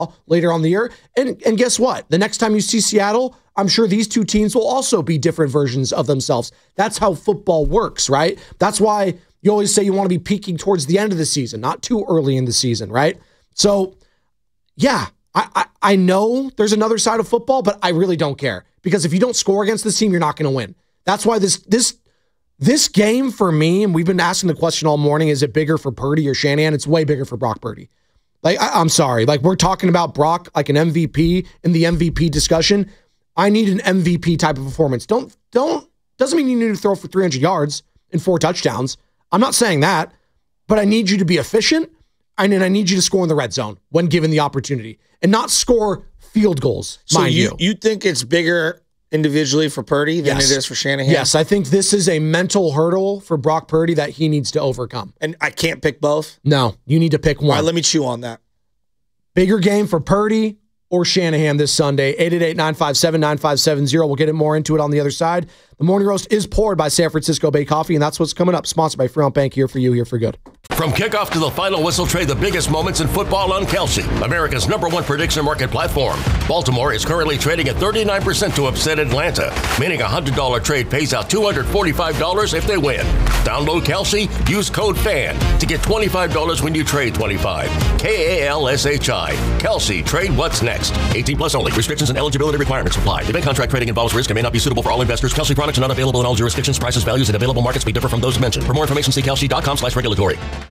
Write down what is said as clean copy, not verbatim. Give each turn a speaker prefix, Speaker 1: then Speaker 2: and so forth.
Speaker 1: later on in the year. And guess what? The next time you see Seattle, I'm sure these two teams will also be different versions of themselves. That's how football works, right? That's why you always say you want to be peaking towards the end of the season, not too early in the season, right? So, yeah, I know there's another side of football, but I really don't care. Because if you don't score against this team, you're not going to win. That's why this game for me, and we've been asking the question all morning, is it bigger for Purdy or Shanahan? It's way bigger for Brock Purdy. Like, I'm sorry. Like, we're talking about Brock like an MVP in the MVP discussion. I need an MVP type of performance. Doesn't mean you need to throw for 300 yards and 4 touchdowns. I'm not saying that, but I need you to be efficient, and then I need you to score in the red zone when given the opportunity and not score field goals, mind you.
Speaker 2: You think it's bigger individually for Purdy than it is for Shanahan?
Speaker 1: Yes, I think this is a mental hurdle for Brock Purdy that he needs to overcome.
Speaker 2: And I can't pick both?
Speaker 1: No, you need to pick one.
Speaker 2: All right, let me chew on that.
Speaker 1: Bigger game for Purdy or Shanahan this Sunday. 888-957-9570. We'll get more into it on the other side. The Morning Roast is poured by San Francisco Bay Coffee, and that's what's coming up. Sponsored by Fremont Bank, here for you, here for good.
Speaker 3: From kickoff to the final whistle, trade the biggest moments in football on Kalshi, America's #1 prediction market platform. Baltimore is currently trading at 39% to upset Atlanta, meaning a $100 trade pays out $245 if they win. Download Kalshi, use code FAN to get $25 when you trade 25. KALSHI. Kalshi, trade what's next. 18 plus only. Restrictions and eligibility requirements apply. Event contract trading involves risk and may not be suitable for all investors. Kalshi products are not available in all jurisdictions. Prices, values, and available markets may differ from those mentioned. For more information, see kalshi.com/regulatory.